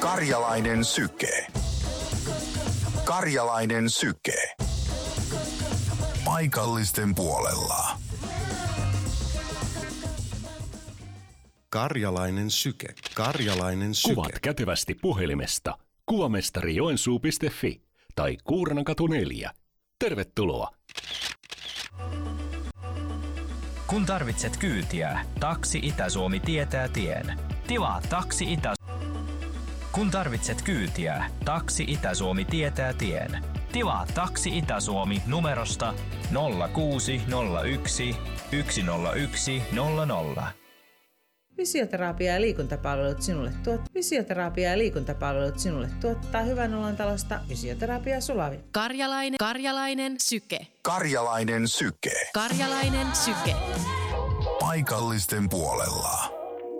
Karjalainen Syke. Karjalainen Syke. Paikallisten puolella. Karjalainen Syke. Karjalainen Syke. Kuvat kätevästi puhelimesta kuvamestarijoensuu.fi tai Kuurnankatu 4. Tervetuloa! Kun tarvitset kyytiä, Taksi Itä-Suomi tietää tien. Tilaa Taksi Kun tarvitset kyytiä, Taksi Itä-Suomi tietää tien. Tilaa Taksi Itä-Suomi numerosta 0601 101 00. Fysioterapia ja liikuntapalvelut sinulle tuottaa Hyvän olon talosta Fysioterapia Sulavi. Karjalainen Syke. Karjalainen Syke. Karjalainen Syke. Paikallisten puolella.